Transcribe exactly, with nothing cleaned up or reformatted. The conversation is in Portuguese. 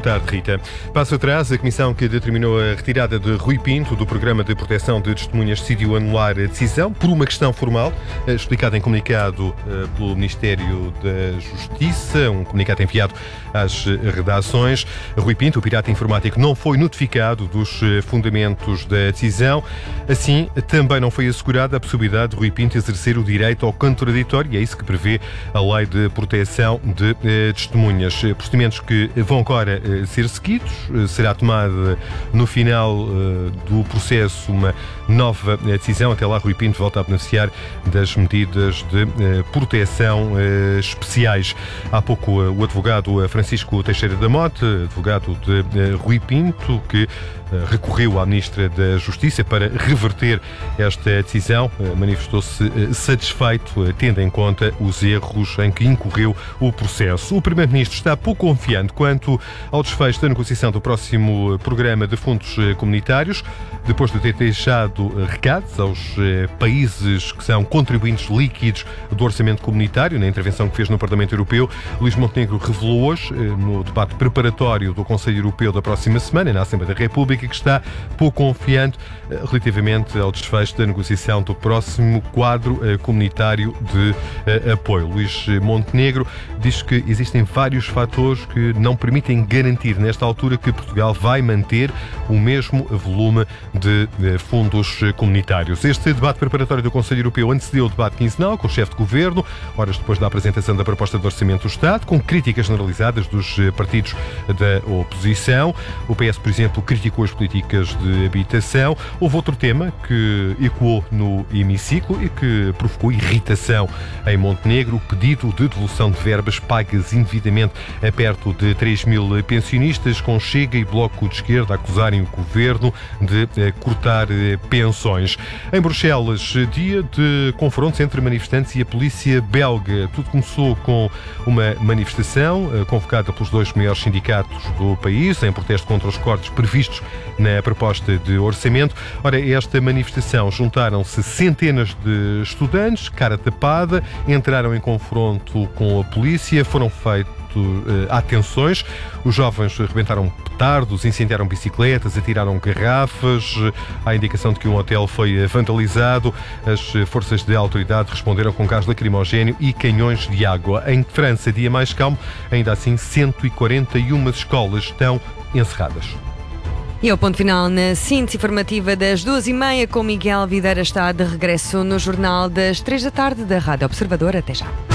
tarde, Rita. Passo atrás, a comissão que determinou a retirada de Rui Pinto do Programa de Proteção de Testemunhas decidiu anular a decisão por uma questão formal, explicada em comunicado pelo Ministério da Justiça, um comunicado enviado às redações. Rui Pinto, o pirata informático, não foi notificado dos fundamentos da decisão. Assim, também não foi assegurada a possibilidade de Rui Pinto exercer o direito ao contraditório, e é isso que prevê a Lei de Proteção de Testemunhas. Procedimentos que vão agora ser seguidos. Será tomada no final do processo uma nova decisão. Até lá, Rui Pinto volta a beneficiar das medidas de proteção especiais. Há pouco, o advogado Francisco Teixeira da Mota, advogado de Rui Pinto, que recorreu à Ministra da Justiça para reverter esta decisão, manifestou-se satisfeito, tendo em conta os erros em que incorreu o processo. O Primeiro-Ministro está pouco confiante quanto ao desfecho da negociação do próximo programa de fundos comunitários, depois de ter deixado recados aos países que são contribuintes líquidos do orçamento comunitário. Na intervenção que fez no Parlamento Europeu, Luís Montenegro revelou hoje, no debate preparatório do Conselho Europeu da próxima semana, na Assembleia da República, que está pouco confiante relativamente ao desfecho da negociação do próximo quadro comunitário de apoio. Luís Montenegro diz que existem vários fatores que não permitem garantir, nesta altura, que Portugal vai manter o mesmo volume de fundos comunitários. Este debate preparatório do Conselho Europeu antecedeu o debate quinzenal com o chefe de governo, horas depois da apresentação da proposta de orçamento do Estado, com críticas generalizadas dos partidos da oposição. O P S, por exemplo, criticou as políticas de habitação. Houve outro tema que ecoou no hemiciclo e que provocou irritação em Montenegro: o pedido de devolução de verbas pagas indevidamente a perto de três mil pensionistas, com Chega e Bloco de Esquerda a acusarem o governo de cortar pensões. Em Bruxelas, dia de confrontos entre manifestantes e a polícia belga. Tudo começou com uma manifestação convocada pelos dois maiores sindicatos do país, em protesto contra os cortes previstos na proposta de orçamento. Ora, esta manifestação juntaram-se centenas de estudantes, cara tapada, entraram em confronto com a polícia, foram feitos há tensões. Os jovens rebentaram petardos, incendiaram bicicletas, atiraram garrafas. Há indicação de que um hotel foi vandalizado. As forças de autoridade responderam com gás lacrimogéneo e canhões de água. Em França, dia mais calmo, ainda assim cento e quarenta e uma escolas estão encerradas. E ao ponto final na síntese informativa das duas e meia, com Miguel Videira. Está de regresso no Jornal das três da tarde da Rádio Observador. Até já.